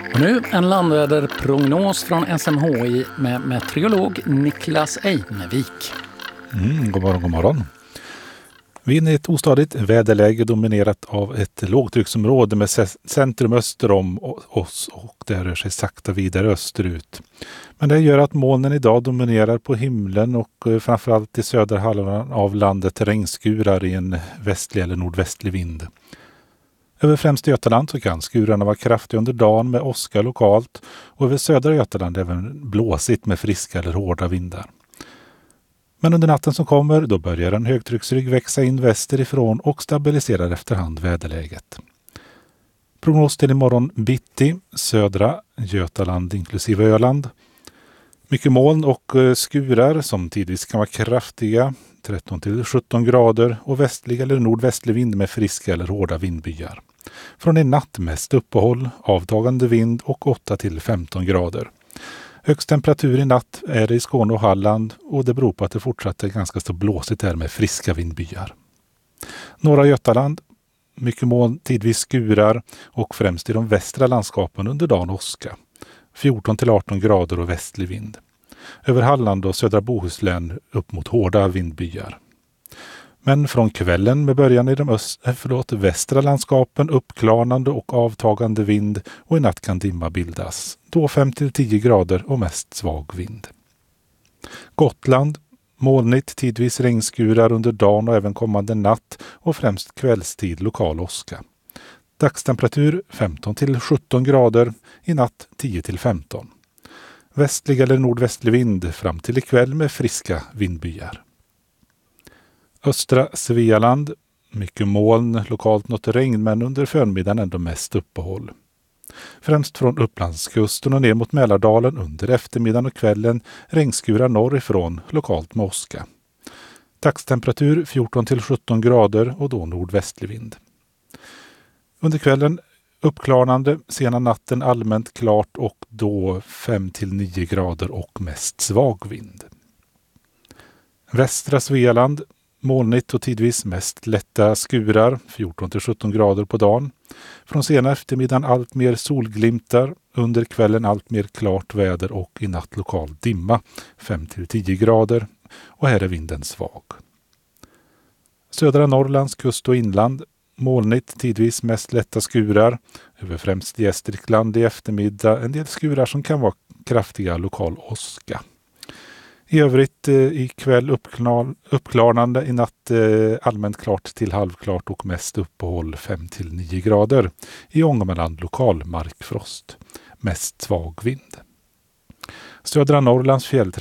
Och nu en landväderprognos från SMHI med meteorolog Niklas Einevik. God morgon, god morgon. Vi är inne i ett ostadigt väderläge dominerat av ett lågtrycksområde med centrum öster om oss och det rör sig sakta vidare österut. Men det gör att molnen idag dominerar på himlen och framförallt i södra halvan av landet regnskurar i en västlig eller nordvästlig vind. Över främst Götaland så kan skurarna vara kraftiga under dagen med åska lokalt och över södra Götaland även blåsigt med friska eller hårda vindar. Men under natten som kommer då börjar en högtrycksrygg växa in västerifrån och stabiliserar efterhand väderläget. Prognos till imorgon bitti, södra Götaland inklusive Öland. Mycket moln och skurar som tidvis kan vara kraftiga, 13-17 grader och västlig eller nordvästlig vind med friska eller hårda vindbyar. Från i natt mest uppehåll, avtagande vind och 8-15 grader. Högst temperatur i natt är det i Skåne och Halland och det beror på att det fortsatt är ganska så blåsigt här med friska vindbyar. Norra Götaland, mycket moln, tidvis skurar och främst i de västra landskapen under dagen åska. 14-18 grader och västlig vind. Över Halland och södra Bohuslän upp mot hårda vindbyar. Men från kvällen med början i de västra landskapen uppklarnande och avtagande vind och i natt kan dimma bildas. Då 5-10 grader och mest svag vind. Gotland, molnigt, tidvis regnskurar under dagen och även kommande natt och främst kvällstid lokal åska. Dagstemperatur 15-17 grader, i natt 10-15. Västlig eller nordvästlig vind fram till ikväll med friska vindbyar. Östra Svealand, mycket moln, lokalt något regn men under förmiddagen ändå mest uppehåll. Främst från Upplandskusten och ner mot Mälardalen under eftermiddagen och kvällen regnskurar norrifrån, lokalt med åska. Dagstemperatur 14-17 grader och då nordvästlig vind. Under kvällen uppklarnande, sena natten allmänt klart och då 5-9 grader och mest svag vind. Västra Svealand, molnigt och tidvis mest lätta skurar, 14-17 grader på dagen. Från sena eftermiddagen allt mer solglimtar, under kvällen allt mer klart väder och i natt lokal dimma, 5-10 grader och här är vinden svag. Södra Norrlands kust och inland, molnigt, tidvis mest lätta skurar, över främst Gästrikland i eftermiddag, en del skurar som kan vara kraftiga lokal åska. I övrigt ikväll uppklarnande, i natt allmänt klart till halvklart och mest uppehåll 5-9 grader. I Ångermanland lokal markfrost, mest svag vind. Södra Norrlands fjälltrakter